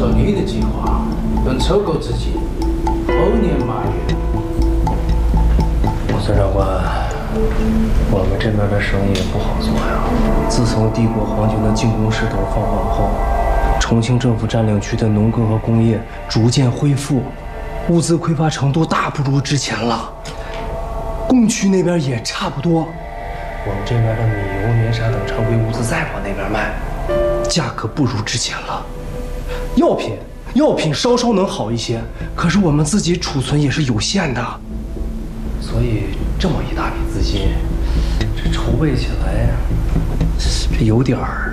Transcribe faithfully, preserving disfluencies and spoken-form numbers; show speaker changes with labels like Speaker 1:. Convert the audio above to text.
Speaker 1: 说你的计划，等凑够资金，后年八月。
Speaker 2: 孙长官，我们这边的生意也不好做呀。自从帝国皇军的进攻势头放缓后，重庆政府占领区的农耕和工业逐渐恢复，物资匮乏程度大不如之前了。工区那边也差不多。我们这边的米油、棉纱等常规物资再往那边卖，价格不如之前了。药品，药品稍稍能好一些，可是我们自己储存也是有限的。所以这么一大笔资金，这筹备起来，这有点儿